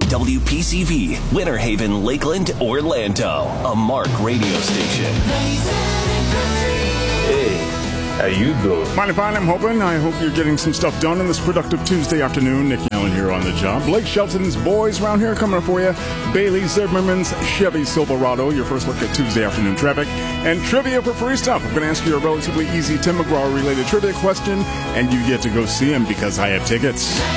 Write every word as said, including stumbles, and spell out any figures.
W P C V, Winter Haven, Lakeland, Orlando. A Mark radio station. Hey, how you doing? Mighty fine, I'm hoping. I hope you're getting some stuff done on this productive Tuesday afternoon. Nick Allen here on the job. Blake Shelton's boys around here coming up for you. Bailey Zimmerman's Chevy Silverado. Your first look at Tuesday afternoon traffic. And trivia for free stuff. I'm going to ask you a relatively easy Tim McGraw-related trivia question, and you get to go see him because I have tickets.